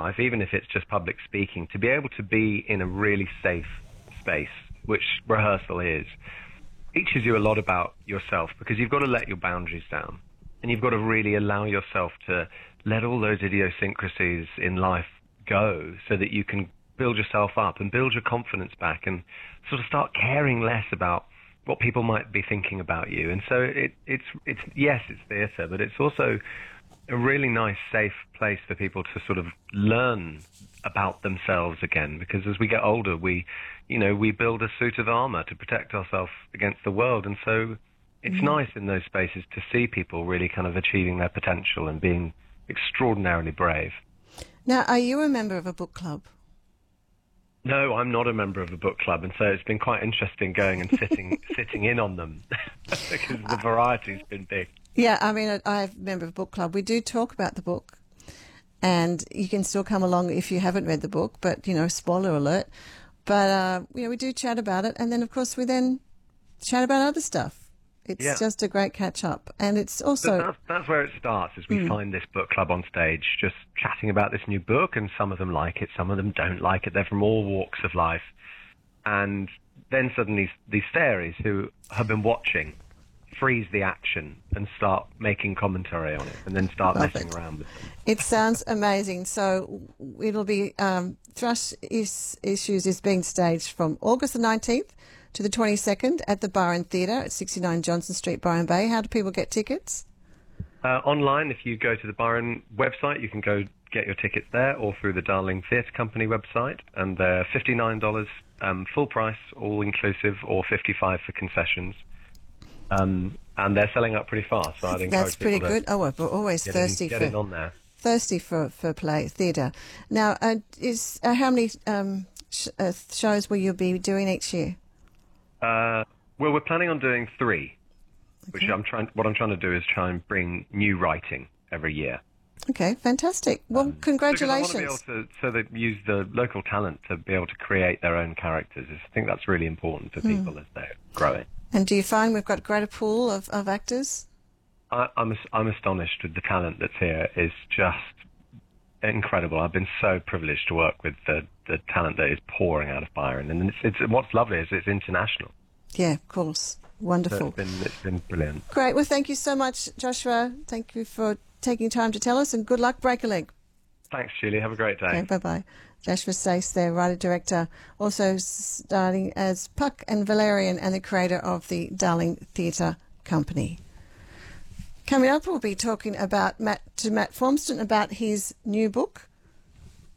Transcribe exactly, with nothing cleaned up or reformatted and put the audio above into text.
life, even if it's just public speaking, to be able to be in a really safe space, which rehearsal is, teaches you a lot about yourself, because you've got to let your boundaries down, and you've got to really allow yourself to let all those idiosyncrasies in life go, so that you can build yourself up and build your confidence back and sort of start caring less about what people might be thinking about you. And so it, it's, it's, yes, it's theatre, but it's also a really nice, safe place for people to sort of learn about themselves again, because as we get older, we, you know, we build a suit of armour to protect ourselves against the world. And so it's mm-hmm. nice in those spaces to see people really kind of achieving their potential and being extraordinarily brave. Now, are you a member of a book club? No, I'm not a member of a book club, and so it's been quite interesting going and sitting sitting in on them because the variety's been big. Yeah, I mean, I'm a member of a book club. We do talk about the book, and you can still come along if you haven't read the book, but, you know, spoiler alert. But, uh, you know, we do chat about it, and then, of course, we then chat about other stuff. It's yeah. just a great catch-up, and it's also... That's, that's where it starts, is we mm. find this book club on stage just chatting about this new book, and some of them like it, some of them don't like it. They're from all walks of life. And then suddenly these fairies who have been watching freeze the action and start making commentary on it, and then start Love messing it. around with them. It sounds amazing. So it'll be... Um, Thrush is, Issues is being staged from August the nineteenth to the twenty-second at the Byron Theatre at sixty-nine Johnson Street, Byron Bay. How do people get tickets? Uh, online, if you go to the Byron website, you can go get your tickets there, or through the Darling Theatre Company website, and they're fifty-nine dollars um, full price, all inclusive, or fifty-five dollars for concessions. Um, and they're selling up pretty fast, so I'd encourage That's pretty people good. Oh, well, we're always get thirsty in, get for in on there. thirsty for for play theatre. Now, uh, is uh, how many um, sh- uh, shows will you be doing each year? Uh, well, we're planning on doing three, okay. which I'm trying. What I'm trying to do is try and bring new writing every year. Okay, fantastic. Well, um, congratulations. Because I want to be able to, so they use the local talent to be able to create their own characters. I think that's really important for people mm. as they're growing. And do you find we've got quite a pool of, of actors? I, I'm I'm astonished with the talent that's here. It's just incredible. I've been so privileged to work with the, the talent that is pouring out of Byron, and it's, it's what's lovely is it's international. Yeah, of course. Wonderful. So it's been it's been brilliant. Great. Well, thank you so much, Joshua. Thank you for taking time to tell us, and good luck. Break a leg. Thanks, Julie. Have a great day. Okay, bye bye. Joshua Stace, their writer-director, also starting as Puck and Valerian, and the creator of the Darling Theatre Company. Coming up, we'll be talking about Matt to Matt Formston about his new book,